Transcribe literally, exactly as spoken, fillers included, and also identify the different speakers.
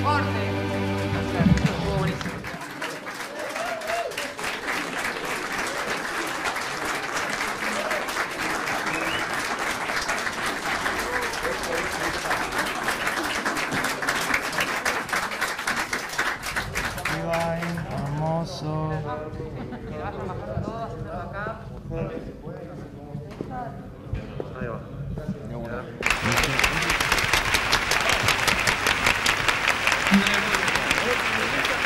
Speaker 1: Hermoso.
Speaker 2: Que vayan bajando todos, haciéndolo acá.
Speaker 3: Ahí va.
Speaker 1: De una.